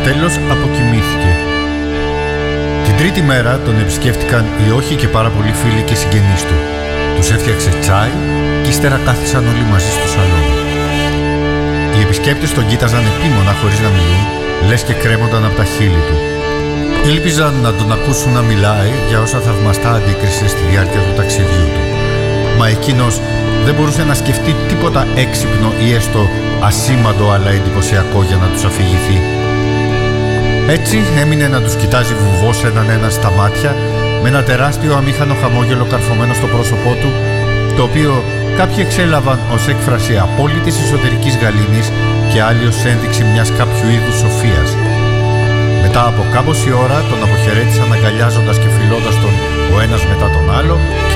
τέλος αποκοιμήθηκε. Την τρίτη μέρα τον επισκέφτηκαν οι όχι και πάρα πολλοί φίλοι και συγγενείς του. Τους έφτιαξε τσάι και ύστερα κάθισαν όλοι μαζί στο σαλόνι. Οι επισκέπτες τον κοίταζαν επίμονα χωρίς να μιλούν, λες και κρέμονταν από τα χείλη του. Ήλπιζαν να τον ακούσουν να μιλάει για όσα θαυμαστά αντίκρισε στη διάρκεια του ταξιδιού του. Μα εκείνος δεν μπορούσε να σκεφτεί τίποτα έξυπνο ή έστω ασήμαντο αλλά εντυπωσιακό για να τους αφηγηθεί. Έτσι έμεινε να τους κοιτάζει βουβός έναν στα μάτια, με ένα τεράστιο αμήχανο χαμόγελο καρφωμένο στο πρόσωπό του, το οποίο κάποιοι εξέλαβαν ως έκφραση απόλυτης εσωτερικής γαλήνης και άλλοι ως ένδειξη μιας κάποιου είδους σοφίας. Μετά από κάμποση ώρα τον αποχαιρέτησαν αγκαλιάζοντας και φιλώντας τον ο ένας μετά τον άλλο και